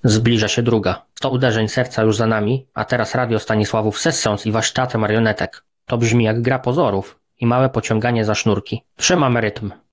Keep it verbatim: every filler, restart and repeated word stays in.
Zbliża się druga. Sto uderzeń serca już za nami, a teraz radio Stanisławów Sessions i warsztaty marionetek. To brzmi jak gra pozorów i małe pociąganie za sznurki. Trzymam rytm.